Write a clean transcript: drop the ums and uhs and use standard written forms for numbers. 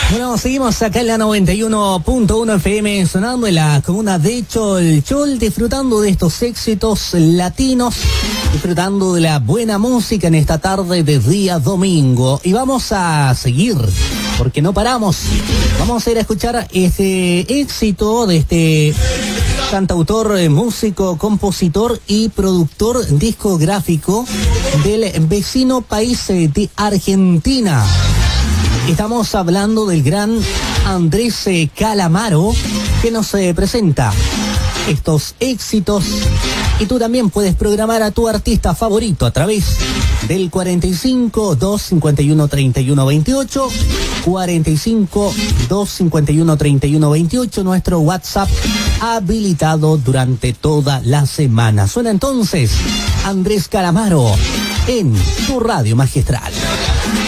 Bueno, seguimos acá en la 91.1 FM, sonando en la comuna de Cholchol, disfrutando de estos éxitos latinos, disfrutando de la buena música en esta tarde de día domingo. Y vamos a seguir, porque no paramos. Vamos a ir a escuchar este éxito de este cantautor, músico, compositor y productor discográfico del vecino país de Argentina. Estamos hablando del gran Andrés Calamaro, que nos presenta estos éxitos. Y tú también puedes programar a tu artista favorito a través del 45 251 31 28, 45 251 31 28, nuestro WhatsApp habilitado durante toda la semana. Suena entonces Andrés Calamaro en tu radio magistral.